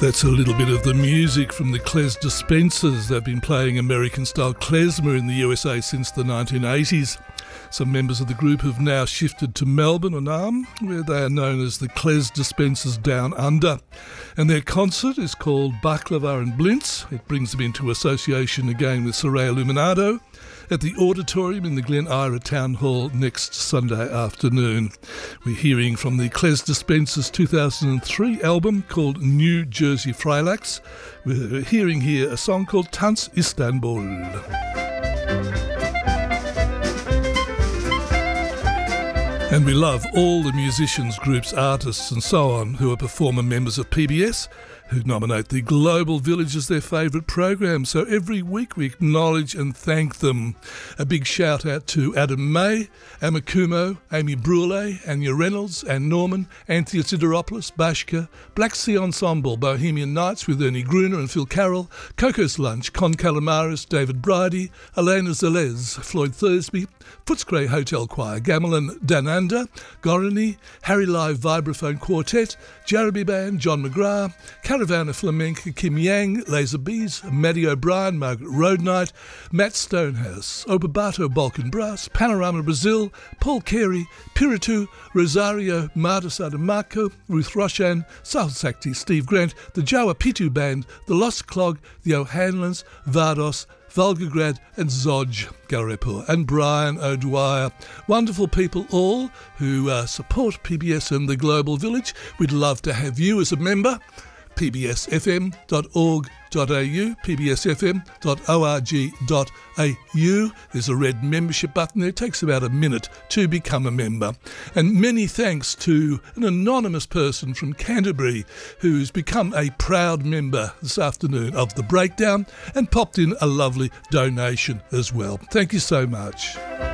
That's a little bit of the music from the Klez Dispensers. They've been playing American-style klezmer in the USA since the 1980s. Some members of the group have now shifted to Melbourne or Naarm, where they are known as the Klez Dispensers Down Under. And their concert is called Baklava and Blintz. It brings them into association again with Soraya Luminado at the Auditorium in the Glen Ira Town Hall next Sunday afternoon. We're hearing from the Klez Dispensers' 2003 album called New Jersey Freilax. We're hearing here a song called Tanz Istanbul. And we love all the musicians, groups, artists and so on who are performer members of PBS, who nominate the Global Village as their favourite program. So every week we acknowledge and thank them. A big shout out to Adam May, Amakumo, Amy Brule, Anya Reynolds, Anne Norman, Anthea Sideropoulos, Bashka, Black Sea Ensemble, Bohemian Nights with Ernie Gruner and Phil Carroll, Coco's Lunch, Con Calamaris, David Bridie, Elena Zelez, Floyd Thursby, Footscray Hotel Choir, Gamelin Dananda, Gorani, Harry Live Vibraphone Quartet, Jeremy Band, John McGrath, Caravana Flamenca, Kim Yang, Laser Bees, Maddie O'Brien, Margaret Roadnight, Matt Stonehouse, Obabato Balkan Brass, Panorama Brazil, Paul Carey, Piritu, Rosario, Marta Sadamarco, Ruth Roshan, Sahil Sakti, Steve Grant, the Jawa Pitu Band, the Lost Clog, the O'Hanlons, Vardos, Volgograd and Zodge Garepur and Brian O'Dwyer. Wonderful people all who support PBS and the Global Village. We'd love to have you as a member. pbsfm.org.au, pbsfm.org.au. There's a red membership button there. It takes about a minute to become a member. And many thanks to an anonymous person from Canterbury who's become a proud member this afternoon of The Breakdown and popped in a lovely donation as well. Thank you so much.